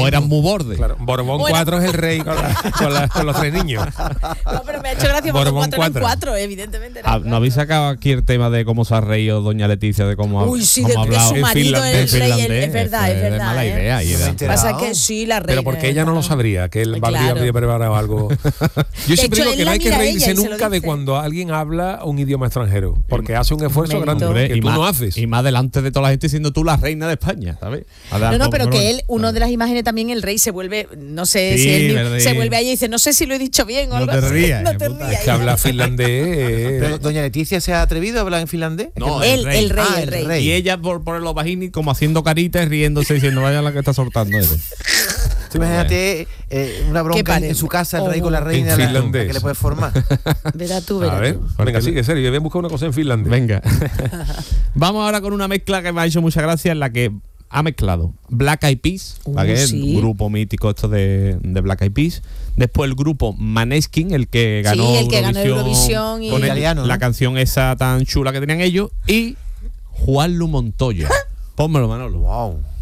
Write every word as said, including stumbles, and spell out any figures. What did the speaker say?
o eran muy bordes. Claro, Borbón Bueno. cuatro es el rey con, la- con, la- con los tres niños. No, pero me ha hecho gracia porque Borbón cuatro eran cuatro. cuatro, evidentemente. eran Ah, ¿No habéis sacado aquí el tema de cómo se ha reído doña Leticia, de cómo ha, Uy, sí, cómo de ha que hablado su en marido finlandés, el rey, el- finlandés? es verdad, es de verdad. mala ¿eh? idea. y No me de- enteré. Pasa que sí, la reina. Pero porque ella no lo sabría, que él Claro. habría preparado algo. Yo siempre hecho, digo él que no la hay que mira a reírse ella y se lo nunca de dice. cuando alguien habla un idioma extranjero, porque hace un esfuerzo Mérito. grande Hombre, que y tú más, no haces. Y más delante de toda la gente siendo tú la reina de España, ¿sabes? No, no, pero que él, uno de las imágenes también, el rey se vuelve, no sé Sí, si él mismo- verdad. se vuelve ahí y dice, no sé si lo he dicho bien o No algo te así. rías, No eh, te puta. rías. Es que habla finlandés. eh, Pero doña Leticia se ha atrevido a hablar en finlandés. No, Él, el rey, Ah, el el rey. rey. Y ella por, por los bajini como haciendo caritas y riéndose diciendo vaya la que está soltando él. Tú imagínate eh, una ¿Qué bronca en, parece? en su casa, el rey con la Oh. reina, En la, finlandés. la que le puede formar. Verá tú, A verá ver, tú. venga, sí, que serio, yo voy a buscar una cosa en finlandés. Venga. Vamos ahora con una mezcla que me ha hecho mucha gracia, en la que ha mezclado Black Eyed Peas, Uh, ¿vale? sí. El grupo mítico esto de, de Black Eyed Peas. Después el grupo Maneskin, el que ganó Sí, el que ganó Eurovisión y- con el- Italiano, ¿no? la canción esa tan chula que tenían ellos. Y Juan Lu Montoya. Pónmelo, Manolo. Wow.